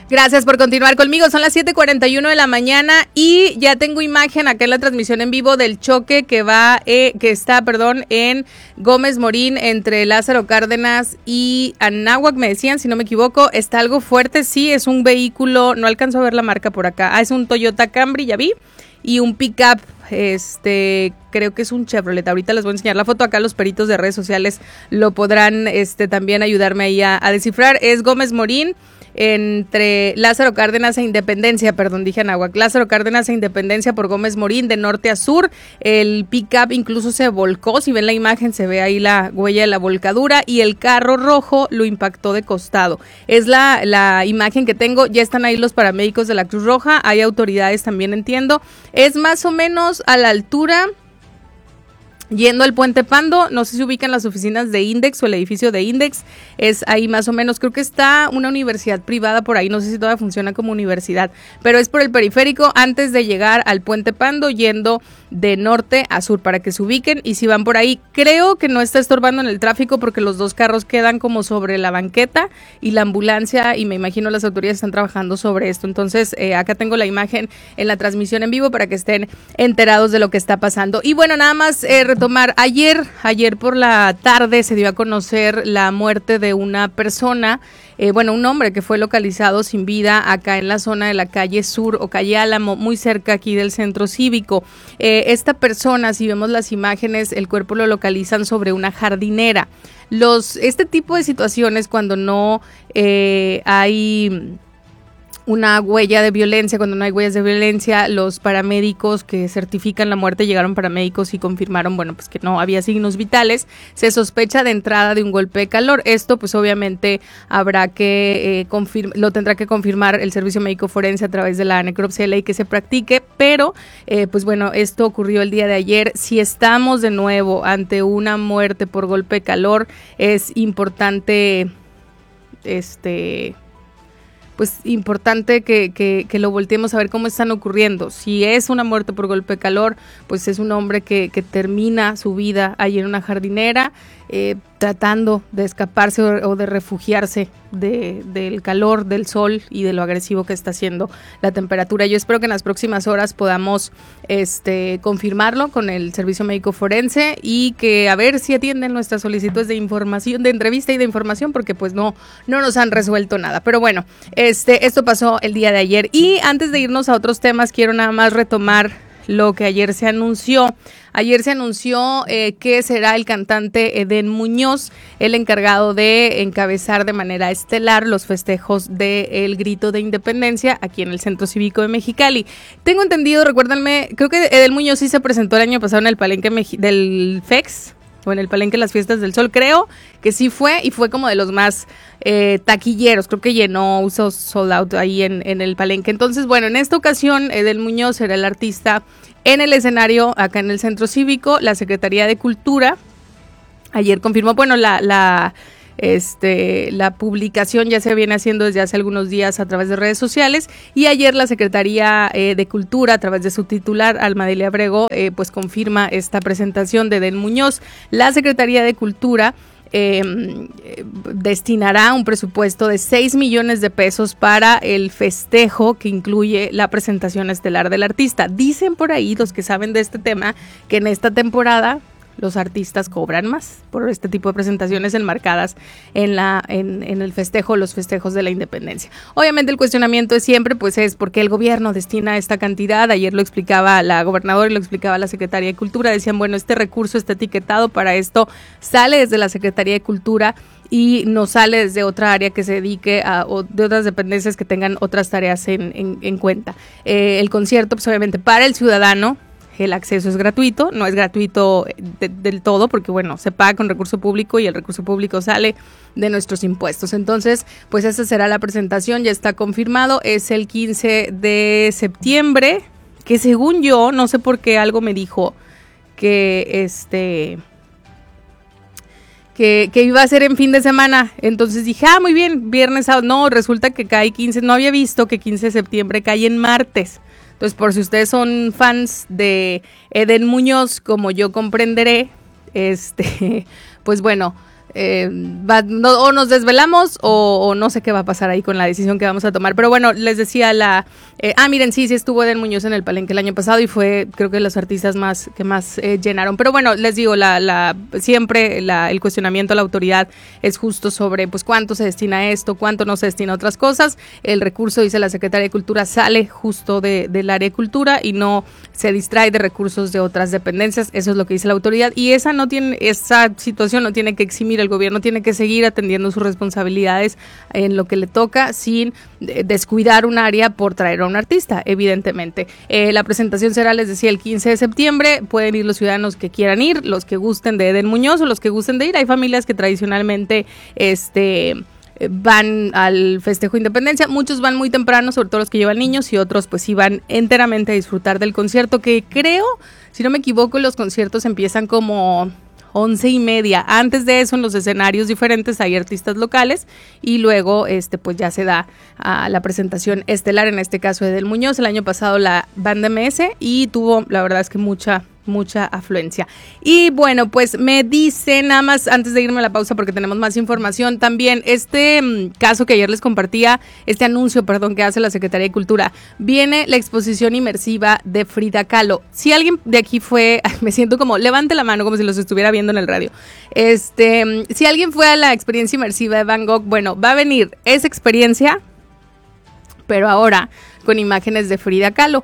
Gracias por continuar conmigo. Son las 7:41 de la mañana y ya tengo imagen acá en la transmisión en vivo del choque que está en Gómez Morín entre Lázaro Cárdenas y Anáhuac, me decían, si no me equivoco. Está algo fuerte, sí, es un vehículo, no alcanzo a ver la marca por acá. Es un Toyota Camry, ya vi, y un pickup, creo que es un Chevrolet. Ahorita les voy a enseñar la foto, acá los peritos de redes sociales lo podrán también ayudarme ahí a descifrar. Es Gómez Morín entre Lázaro Cárdenas e Independencia, dije Anáhuac, Lázaro Cárdenas e Independencia por Gómez Morín, de norte a sur. El pick-up incluso se volcó, si ven la imagen se ve ahí la huella de la volcadura, y el carro rojo lo impactó de costado. Es la imagen que tengo. Ya están ahí los paramédicos de la Cruz Roja, hay autoridades también, entiendo. Es más o menos a la altura, yendo al Puente Pando, no sé si ubican las oficinas de Index o el edificio de Index, es ahí más o menos. Creo que está una universidad privada por ahí, no sé si todavía funciona como universidad, pero es por el periférico antes de llegar al Puente Pando, yendo de norte a sur, para que se ubiquen. Y si van por ahí, creo que no está estorbando en el tráfico porque los dos carros quedan como sobre la banqueta y la ambulancia, y me imagino las autoridades están trabajando sobre esto. Entonces acá tengo la imagen en la transmisión en vivo para que estén enterados de lo que está pasando. Y bueno, nada más retomar, ayer por la tarde se dio a conocer la muerte de una persona, un hombre que fue localizado sin vida acá en la zona de la calle Sur o calle Álamo, muy cerca aquí del centro cívico. Esta persona, si vemos las imágenes, el cuerpo lo localizan sobre una jardinera. Este tipo de situaciones, cuando no hay una huella de violencia, cuando no hay huellas de violencia, los paramédicos que certifican la muerte, llegaron paramédicos y confirmaron, pues que no había signos vitales. Se sospecha de entrada de un golpe de calor. Esto pues obviamente habrá que lo tendrá que confirmar el servicio médico forense a través de la necropsia de ley que se practique, pero esto ocurrió el día de ayer. Si estamos de nuevo ante una muerte por golpe de calor, es importante importante que lo volteemos a ver cómo están ocurriendo. Si es una muerte por golpe de calor, pues es un hombre que termina su vida ahí en una jardinera, tratando de escaparse o de refugiarse del calor, del sol y de lo agresivo que está haciendo la temperatura. Yo espero que en las próximas horas podamos confirmarlo con el servicio médico forense y que a ver si atienden nuestras solicitudes de información, de entrevista y de información, porque pues no nos han resuelto nada. Pero bueno, esto pasó el día de ayer. Y antes de irnos a otros temas, quiero nada más retomar lo que ayer se anunció. Ayer se anunció que será el cantante Edén Muñoz el encargado de encabezar de manera estelar los festejos del Grito de Independencia aquí en el Centro Cívico de Mexicali. Tengo entendido, recuérdenme, creo que Edén Muñoz sí se presentó el año pasado en el palenque del FEX, o en el palenque Las Fiestas del Sol, creo que sí fue, y fue como de los más taquilleros. Creo que llenó, usó sold out ahí en el palenque. Entonces, en esta ocasión Edén Muñoz será el artista en el escenario acá en el Centro Cívico. La Secretaría de Cultura ayer confirmó, la publicación ya se viene haciendo desde hace algunos días a través de redes sociales, y ayer la Secretaría de Cultura, a través de su titular, Almadelia Abrego, pues confirma esta presentación de Edén Muñoz. La Secretaría de Cultura destinará un presupuesto de 6 millones de pesos para el festejo que incluye la presentación estelar del artista. Dicen por ahí los que saben de este tema que en esta temporada los artistas cobran más por este tipo de presentaciones enmarcadas en el festejo, los festejos de la independencia. Obviamente el cuestionamiento es siempre, pues, es por qué el gobierno destina esta cantidad. Ayer lo explicaba la gobernadora y lo explicaba la Secretaría de Cultura. Decían, este recurso está etiquetado para esto, sale desde la Secretaría de Cultura y no sale desde otra área que se dedique o de otras dependencias que tengan otras tareas en cuenta. El concierto, pues obviamente para el ciudadano, el acceso es gratuito, no es gratuito del todo porque se paga con recurso público y el recurso público sale de nuestros impuestos. Entonces, pues esa será la presentación, ya está confirmado, es el 15 de septiembre, que según yo, no sé por qué algo me dijo que que iba a ser en fin de semana. Entonces dije, muy bien, viernes, sábado. No, resulta que cae 15, no había visto que 15 de septiembre cae en martes. Entonces, por si ustedes son fans de Edén Muñoz, como yo comprenderé, pues o nos desvelamos o no sé qué va a pasar ahí con la decisión que vamos a tomar. Pero bueno, les decía miren, sí estuvo Eden Muñoz en el Palenque el año pasado y fue, creo que, los artistas que más llenaron. Pero bueno, les digo, siempre el cuestionamiento a la autoridad es justo sobre pues cuánto se destina a esto, cuánto no se destina a otras cosas. El recurso, dice la Secretaría de Cultura, sale justo del área de cultura y no se distrae de recursos de otras dependencias. Eso es lo que dice la autoridad, y esa situación no tiene que eximir. El gobierno tiene que seguir atendiendo sus responsabilidades en lo que le toca, sin descuidar un área por traer a un artista, evidentemente. La presentación será, les decía, el 15 de septiembre. Pueden ir los ciudadanos que quieran ir, los que gusten de Eden Muñoz o los que gusten de ir. Hay familias que tradicionalmente van al festejo de Independencia. Muchos van muy temprano, sobre todo los que llevan niños, y otros pues sí van enteramente a disfrutar del concierto, que creo, si no me equivoco, los conciertos empiezan como 11:30. Antes de eso, en los escenarios diferentes hay artistas locales, y luego pues ya se da a la presentación estelar, en este caso de Eden Muñoz. El año pasado la banda MS, y tuvo, la verdad es que mucha afluencia. Y bueno, pues me dicen, nada más antes de irme a la pausa porque tenemos más información, también caso que ayer les compartía, anuncio que hace la Secretaría de Cultura. Viene la exposición inmersiva de Frida Kahlo. Si alguien de aquí fue, me siento como, levante la mano como si los estuviera viendo en el radio. Si alguien fue a la experiencia inmersiva de Van Gogh, bueno, va a venir esa experiencia, pero ahora con imágenes de Frida Kahlo.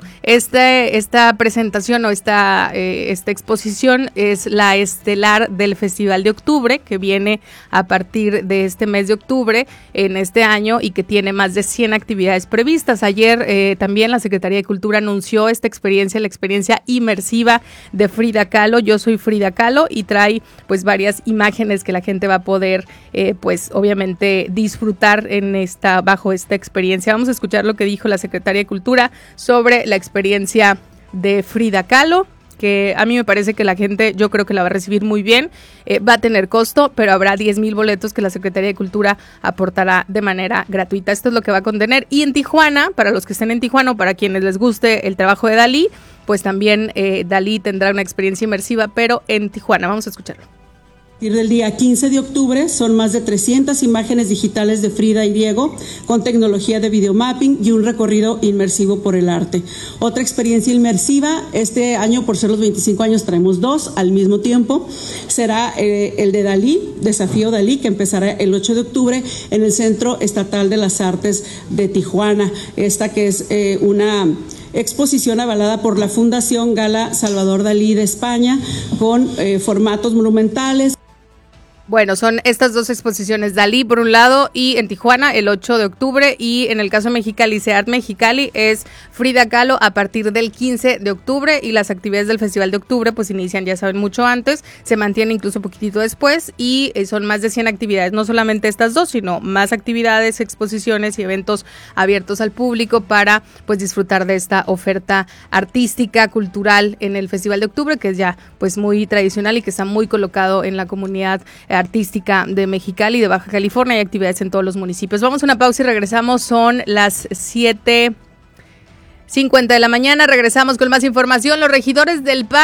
Esta presentación o esta exposición es la estelar del Festival de Octubre, que viene a partir de este mes de octubre en este año, y que tiene más de 100 actividades previstas. Ayer también la Secretaría de Cultura anunció esta experiencia, la experiencia inmersiva de Frida Kahlo. Yo soy Frida Kahlo, y trae pues varias imágenes que la gente va a poder pues obviamente disfrutar bajo esta experiencia. Vamos a escuchar lo que dijo la Secretaría de Cultura sobre la experiencia de Frida Kahlo, que a mí me parece que la gente, yo creo que la va a recibir muy bien. Va a tener costo, pero habrá 10,000 boletos que la Secretaría de Cultura aportará de manera gratuita. Esto es lo que va a contener. Y en Tijuana, para los que estén en Tijuana o para quienes les guste el trabajo de Dalí, pues también Dalí tendrá una experiencia inmersiva, pero en Tijuana. Vamos a escucharlo. A partir del día 15 de octubre son más de 300 imágenes digitales de Frida y Diego con tecnología de videomapping y un recorrido inmersivo por el arte. Otra experiencia inmersiva, este año por ser los 25 años traemos 2 al mismo tiempo, será el de Dalí, Desafío Dalí, que empezará el 8 de octubre en el Centro Estatal de las Artes de Tijuana. Esta que es una exposición avalada por la Fundación Gala Salvador Dalí de España, con formatos monumentales. Bueno, son estas dos exposiciones, Dalí por un lado y en Tijuana el 8 de octubre, y en el caso de Mexicali, Seat Mexicali, es Frida Kahlo a partir del 15 de octubre, y las actividades del Festival de Octubre pues inician, ya saben, mucho antes, se mantienen incluso poquitito después, y son más de 100 actividades, no solamente estas dos, sino más actividades, exposiciones y eventos abiertos al público para pues disfrutar de esta oferta artística, cultural en el Festival de Octubre, que es ya pues muy tradicional y que está muy colocado en la comunidad artística de Mexicali y de Baja California. Hay actividades en todos los municipios. Vamos a una pausa y regresamos. Son las 7:50 de la mañana. Regresamos con más información. Los regidores del PAN